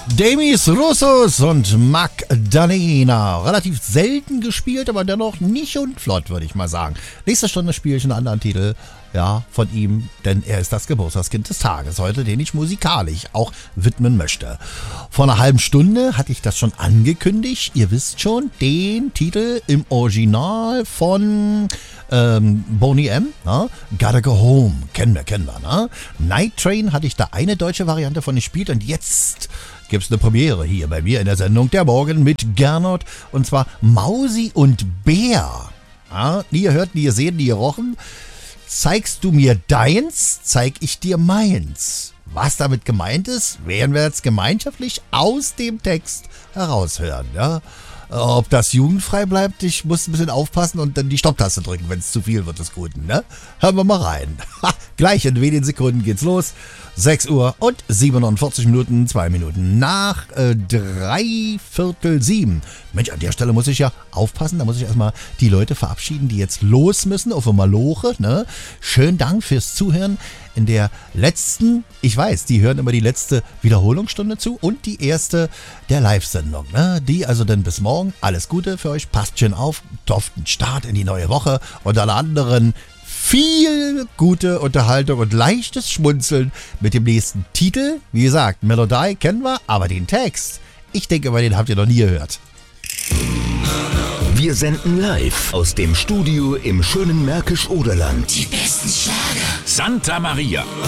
Demis Roussos und Magdalena. Relativ selten gespielt, aber dennoch nicht unflott, würde ich mal sagen. Nächste Stunde spiele ich einen anderen Titel, ja, von ihm, denn er ist das Geburtstagskind des Tages heute, den ich musikalisch auch widmen möchte. Vor einer halben Stunde hatte ich das schon angekündigt. Ihr wisst schon, den Titel im Original von Boney M. Ne? Gotta Go Home. Kennen wir, ne? Night Train hatte ich da eine deutsche Variante von gespielt und jetzt gibt's eine Premiere hier bei mir in der Sendung Der Morgen mit Gernot, und zwar Mausi und Bär. Ja, nie gehört, nie gesehen, nie gerochen. Zeigst du mir deins, zeig ich dir meins. Was damit gemeint ist, werden wir jetzt gemeinschaftlich aus dem Text heraushören. Ja? Ob das jugendfrei bleibt, ich muss ein bisschen aufpassen und dann die Stopptaste drücken, wenn es zu viel wird des Guten. Ne? Hören wir mal rein. Gleich in wenigen Sekunden geht's los. 6 Uhr und 47 Minuten, 2 Minuten nach 6:45. Mensch, an der Stelle muss ich ja aufpassen, da muss ich erstmal die Leute verabschieden, die jetzt los müssen auf der Maloche. Ne? Schönen Dank fürs Zuhören in der letzten, ich weiß, die hören immer die letzte Wiederholungsstunde zu und die erste der Live-Sendung. Ne? Die also dann bis morgen. Alles Gute für euch, passt schön auf, toften Start in die neue Woche und alle anderen viel gute Unterhaltung und leichtes Schmunzeln mit dem nächsten Titel. Wie gesagt, Melodie kennen wir, aber den Text, ich denke mal, den habt ihr noch nie gehört. Wir senden live aus dem Studio im schönen Märkisch-Oderland. Die besten Schlager. Santa Maria.